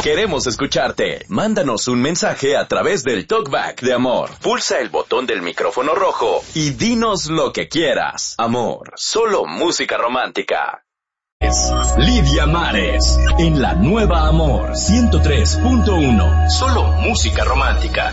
Queremos escucharte. Mándanos un mensaje a través del Talkback de Amor. Pulsa el botón del micrófono rojo y dinos lo que quieras. Amor, solo música romántica. Lidia Mares, en la nueva Amor 103.1. Solo música romántica.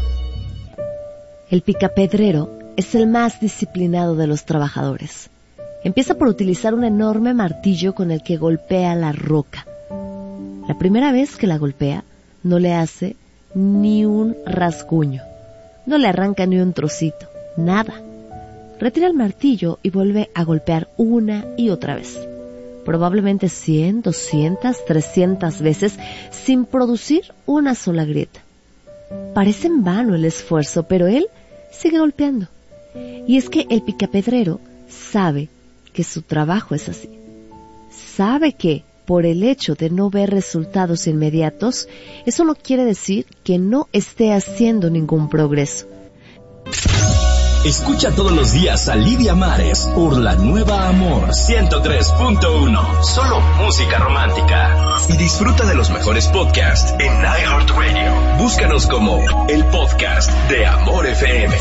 El picapedrero es el más disciplinado de los trabajadores. Empieza por utilizar un enorme martillo con el que golpea la roca. La primera vez que la golpea, no le hace ni un rasguño. No le arranca ni un trocito, nada. Retira el martillo y vuelve a golpear una y otra vez. Probablemente 100, 200, 300 veces sin producir una sola grieta. Parece en vano el esfuerzo, pero él sigue golpeando. Y es que el picapedrero sabe que su trabajo es así. Sabe que, por el hecho de no ver resultados inmediatos, eso no quiere decir que no esté haciendo ningún progreso. Escucha todos los días a Lidia Mares por la nueva Amor 103.1. Solo música romántica. Y disfruta de los mejores podcasts en iHeartRadio. Búscanos como el podcast de Amor FM.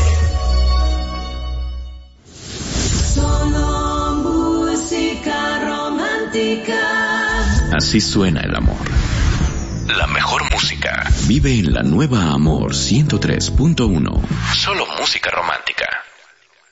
Solo música romántica. Así suena el amor. La mejor música vive en la nueva Amor 103.1. Solo música romántica.